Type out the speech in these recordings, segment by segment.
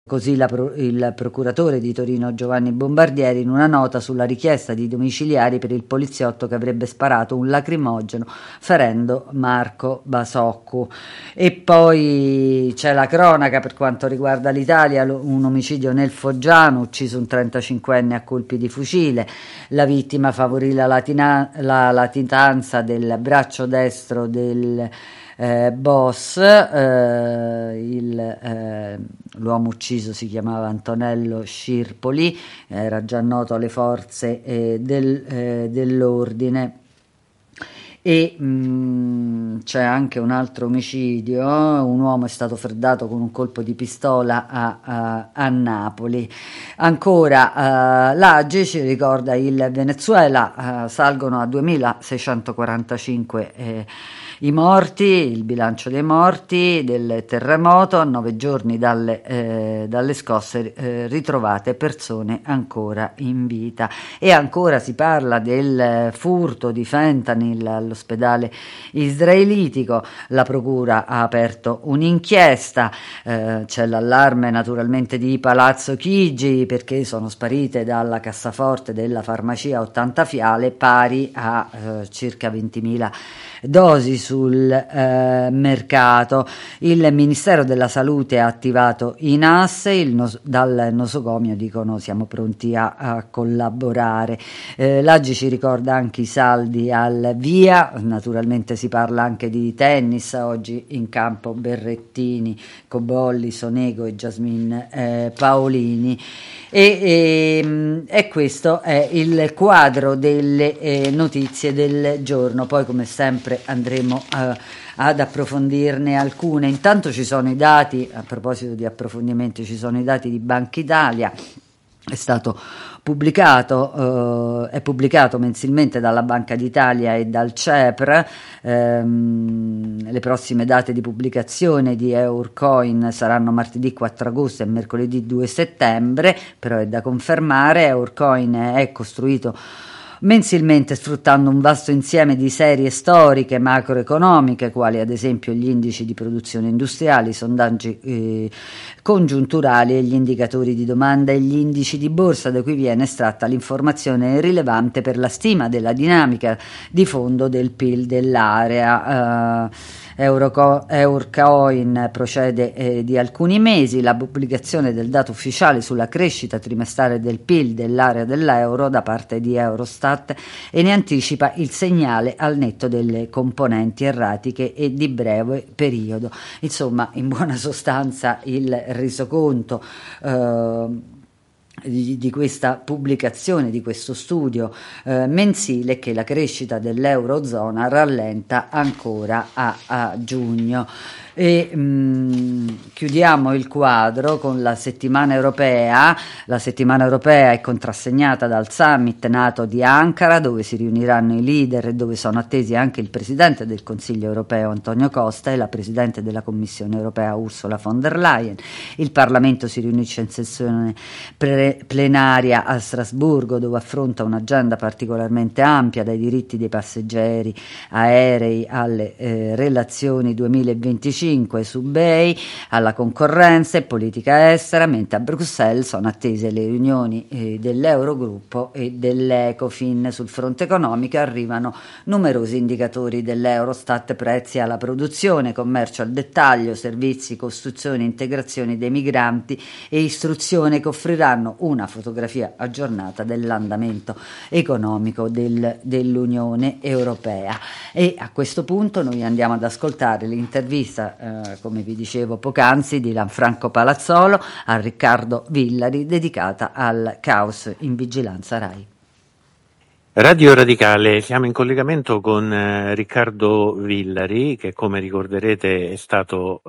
Così il procuratore di Torino Giovanni Bombardieri in una nota sulla richiesta di domiciliari per il poliziotto che avrebbe sparato un lacrimogeno ferendo Marco Basoccu. E poi c'è la cronaca per quanto riguarda l'Italia, un omicidio nel Foggiano, ucciso un 35enne a colpi di fucile, la vittima favorì la latitanza del braccio destro del boss, l'uomo ucciso si chiamava Antonello Scirpoli, era già noto alle forze dell'ordine. E c'è anche un altro omicidio, un uomo è stato freddato con un colpo di pistola a Napoli. Ancora l'AGI ci ricorda il Venezuela, salgono a 2645 i morti, il bilancio dei morti del terremoto, a 9 giorni dalle scosse, ritrovate persone ancora in vita. E ancora si parla del furto di fentanyl all'ospedale israelitico, la procura ha aperto un'inchiesta, c'è l'allarme naturalmente di Palazzo Chigi perché sono sparite dalla cassaforte della farmacia 80 fiale pari a circa 20.000 dosi sul mercato. Il Ministero della Salute ha attivato i NAS, dal nosocomio dicono siamo pronti a collaborare. L'AGI ci ricorda anche i saldi al via, naturalmente si parla anche di tennis, oggi in campo Berrettini, Cobolli, Sonego e Jasmine Paolini. E questo è il quadro delle notizie del giorno. Poi come sempre andremo ad approfondirne alcune. Intanto ci sono i dati, a proposito di approfondimenti, ci sono i dati di Banca Italia. È stato pubblicato, è pubblicato mensilmente dalla Banca d'Italia e dal CEPR. Le prossime date di pubblicazione di Eurcoin saranno martedì 4 agosto e mercoledì 2 settembre, però è da confermare. Eurcoin è costruito mensilmente sfruttando un vasto insieme di serie storiche macroeconomiche, quali ad esempio gli indici di produzione industriali, i sondaggi congiunturali e gli indicatori di domanda e gli indici di borsa, da cui viene estratta l'informazione rilevante per la stima della dinamica di fondo del PIL dell'area. Eurcoin procede di alcuni mesi la pubblicazione del dato ufficiale sulla crescita trimestrale del PIL dell'area dell'euro da parte di Eurostat e ne anticipa il segnale al netto delle componenti erratiche e di breve periodo. Insomma, in buona sostanza il resoconto di questa pubblicazione, di questo studio mensile, che la crescita dell'Eurozona rallenta ancora a giugno. E chiudiamo il quadro con la settimana europea. La settimana europea è contrassegnata dal summit NATO di Ankara, dove si riuniranno i leader e dove sono attesi anche il Presidente del Consiglio europeo Antonio Costa e la Presidente della Commissione europea Ursula von der Leyen. Il Parlamento si riunisce in sessione plenaria a Strasburgo, dove affronta un'agenda particolarmente ampia, dai diritti dei passeggeri aerei alle relazioni 2025 su BEI, alla concorrenza e politica estera, mentre a Bruxelles sono attese le riunioni dell'Eurogruppo e dell'Ecofin. Sul fronte economico arrivano numerosi indicatori dell'Eurostat: prezzi alla produzione, commercio al dettaglio, servizi, costruzione, integrazione dei migranti e istruzione, che offriranno una fotografia aggiornata dell'andamento economico dell'Unione Europea. E a questo punto noi andiamo ad ascoltare l'intervista, come vi dicevo poc'anzi, di Lanfranco Palazzolo a Riccardo Villari, dedicata al caos in vigilanza RAI. Radio Radicale, siamo in collegamento con Riccardo Villari, che come ricorderete è stato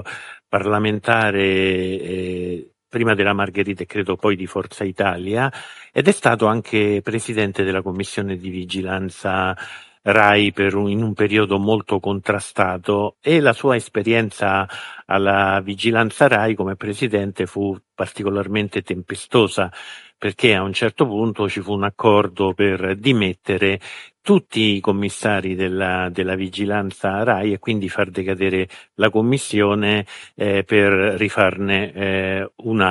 parlamentare prima della Margherita e credo poi di Forza Italia, ed è stato anche presidente della commissione di vigilanza RAI in un periodo molto contrastato, e la sua esperienza alla vigilanza RAI come presidente fu particolarmente tempestosa, perché a un certo punto ci fu un accordo per dimettere tutti i commissari della vigilanza RAI e quindi far decadere la commissione per rifarne una